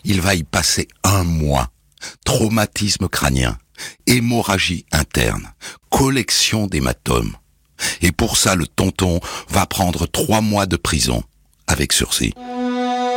Il va y passer 1 mois. Traumatisme crânien, hémorragie interne, collection d'hématomes. Et pour ça, le tonton va prendre 3 mois de prison, avec sursis.